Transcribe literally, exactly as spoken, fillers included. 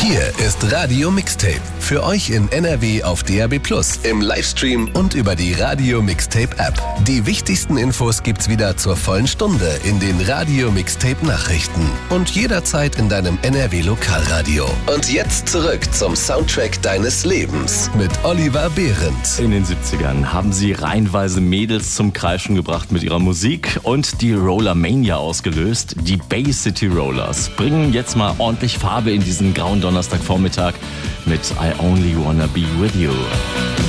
Hier ist Radio Mixtape. Für euch in N R W auf D A B plus, im Livestream und über die Radio Mixtape App. Die wichtigsten Infos gibt's wieder zur vollen Stunde in den Radio Mixtape Nachrichten und jederzeit in deinem N R W Lokalradio. Und jetzt zurück zum Soundtrack deines Lebens mit Oliver Behrendt. In den siebzigern haben sie reihenweise Mädels zum Kreischen gebracht mit ihrer Musik und die Rollermania ausgelöst. Die Bay City Rollers bringen jetzt mal ordentlich Farbe in diesen grauen Donnerstagvormittag mit I Only Wanna Be With You.